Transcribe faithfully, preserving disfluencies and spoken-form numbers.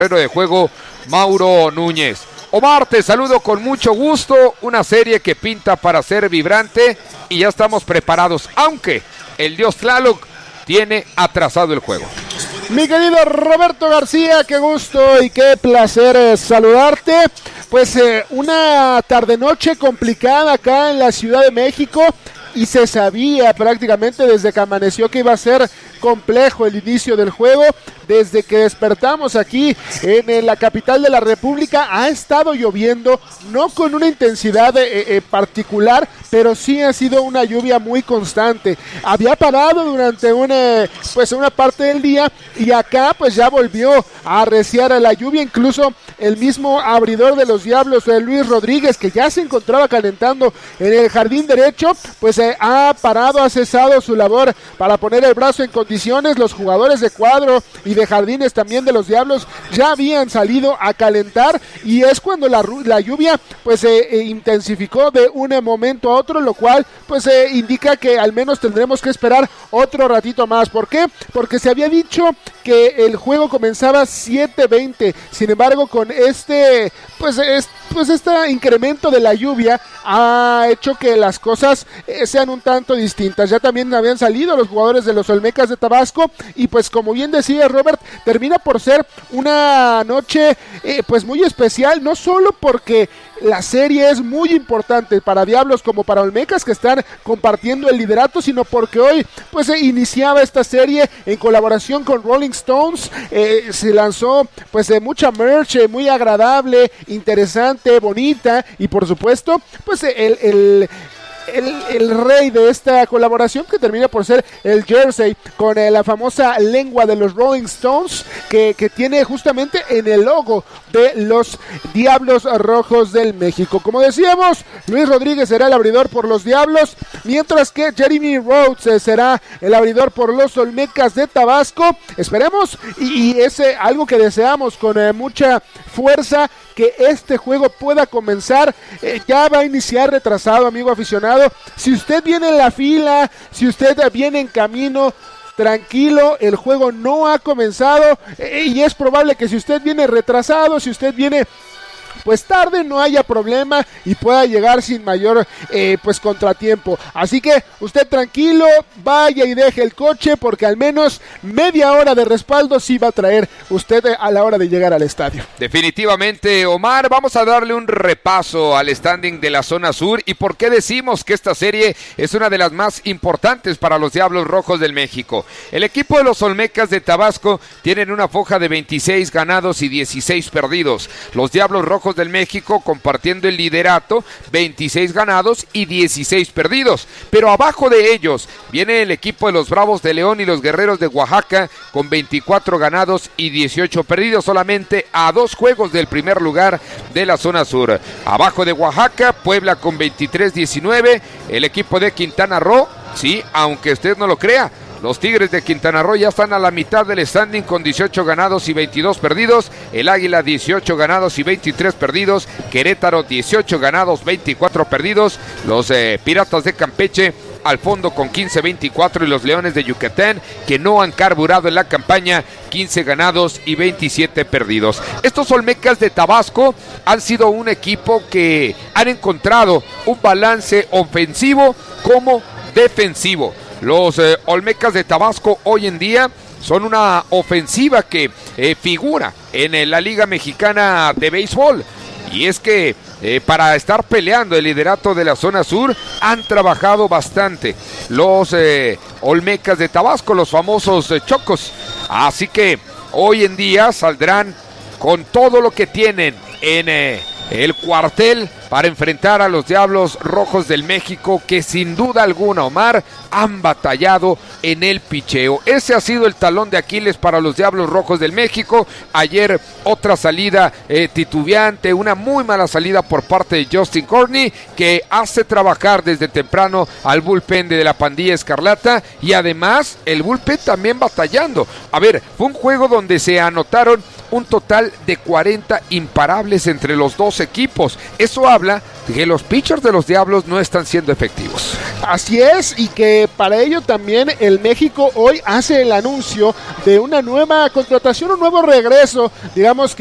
de juego Mauro Núñez. Omar, te saludo con mucho gusto, una serie que pinta para ser vibrante y ya estamos preparados, aunque el dios Tlaloc tiene atrasado el juego. Mi querido Roberto García, qué gusto y qué placer eh, saludarte. Pues eh, una tarde-noche complicada acá en la Ciudad de México y se sabía prácticamente desde que amaneció que iba a ser complejo el inicio del juego. Desde que despertamos aquí en la capital de la República ha estado lloviendo, no con una intensidad eh, eh, particular, pero sí ha sido una lluvia muy constante. Había parado durante una, pues una parte del día y acá pues ya volvió a arreciar a la lluvia. Incluso el mismo abridor de los Diablos, eh, Luis Rodríguez, que ya se encontraba calentando en el jardín derecho, pues eh, ha parado, ha cesado su labor para poner el brazo en condiciones. Los jugadores de cuadro y de jardines también de los Diablos ya habían salido a calentar y es cuando la, la lluvia pues se eh, eh, intensificó de un momento a otro, lo cual pues eh, indica que al menos tendremos que esperar otro ratito más. ¿Por qué? Porque se había dicho que el juego comenzaba siete veinte, sin embargo con este pues, es, pues este incremento de la lluvia ha hecho que las cosas eh, sean un tanto distintas. Ya también habían salido los jugadores de los Olmecas de Tabasco y pues como bien decía Robert, termina por ser una noche eh, pues muy especial, no solo porque la serie es muy importante para Diablos como para Olmecas, que están compartiendo el liderato, sino porque hoy pues se iniciaba esta serie en colaboración con Rolling Stones. Eh, se lanzó pues de mucha merch, eh, muy agradable, interesante, bonita, y por supuesto pues el, el El, el rey de esta colaboración, que termina por ser el jersey con eh, la famosa lengua de los Rolling Stones que, que tiene justamente en el logo de los Diablos Rojos del México. Como decíamos, Luis Rodríguez será el abridor por los Diablos, mientras que Jeremy Rhodes eh, será el abridor por los Olmecas de Tabasco. Esperemos y, y es eh, algo que deseamos con eh, mucha fuerza, que este juego pueda comenzar. Eh, ya va a iniciar retrasado, amigo aficionado. Si usted viene en la fila, si usted viene en camino, tranquilo, el juego no ha comenzado eh, y es probable que si usted viene retrasado, si usted viene pues tarde, no haya problema y pueda llegar sin mayor eh, pues contratiempo. Así que usted tranquilo, vaya y deje el coche, porque al menos media hora de respaldo sí va a traer usted a la hora de llegar al estadio. Definitivamente, Omar, vamos a darle un repaso al standing de la zona sur y por qué decimos que esta serie es una de las más importantes para los Diablos Rojos del México. El equipo de los Olmecas de Tabasco tienen una foja de veintiséis ganados y dieciséis perdidos. Los Diablos Rojos del México compartiendo el liderato, veintiséis ganados y dieciséis perdidos, pero abajo de ellos viene el equipo de los Bravos de León y los Guerreros de Oaxaca con veinticuatro ganados y dieciocho perdidos, solamente a dos juegos del primer lugar de la zona sur. Abajo de Oaxaca, Puebla con veintitrés diecinueve, el equipo de Quintana Roo, sí, aunque usted no lo crea, los Tigres de Quintana Roo ya están a la mitad del standing con dieciocho ganados y veintidós perdidos. El Águila dieciocho ganados y veintitrés perdidos. Querétaro dieciocho ganados, veinticuatro perdidos. Los eh, Piratas de Campeche al fondo con quince veinticuatro y los Leones de Yucatán, que no han carburado en la campaña, quince ganados y veintisiete perdidos. Estos Olmecas de Tabasco han sido un equipo que han encontrado un balance ofensivo como defensivo. Los eh, Olmecas de Tabasco hoy en día son una ofensiva que eh, figura en eh, la Liga Mexicana de Béisbol. Y es que eh, para estar peleando el liderato de la zona sur han trabajado bastante los eh, Olmecas de Tabasco, los famosos eh, Chocos. Así que hoy en día saldrán con todo lo que tienen en eh, el cuartel para enfrentar a los Diablos Rojos del México, que sin duda alguna, Omar, han batallado en el picheo. Ese ha sido el talón de Aquiles para los Diablos Rojos del México. Ayer otra salida eh, titubeante, una muy mala salida por parte de Justin Courtney, que hace trabajar desde temprano al bullpen de la pandilla escarlata, y además el bullpen también batallando. A ver, fue un juego donde se anotaron un total de cuarenta imparables entre los dos equipos. Eso habla habla de que los pitchers de los Diablos no están siendo efectivos. Así es, y que para ello también el México hoy hace el anuncio de una nueva contratación, un nuevo regreso, digamos que